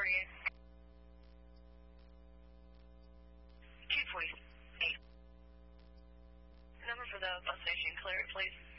are you? 248. Number for the bus station, clear it, please.